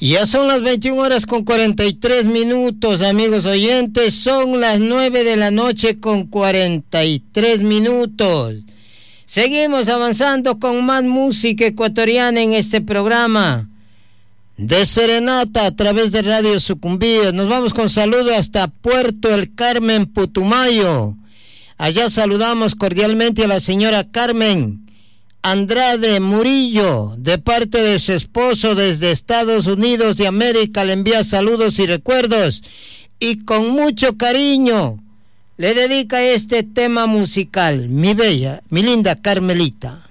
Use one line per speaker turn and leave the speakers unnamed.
Ya son las 21:43, amigos oyentes. Son las 9 de la noche con 43 minutos. Seguimos avanzando con más música ecuatoriana en este programa de Serenata a través de Radio Sucumbíos. Nos vamos con saludos hasta Puerto El Carmen, Putumayo. Allá saludamos cordialmente a la señora Carmen Andrade Murillo, de parte de su esposo desde Estados Unidos de América. Le envía saludos y recuerdos y con mucho cariño le dedica este tema musical, mi bella, mi linda Carmelita.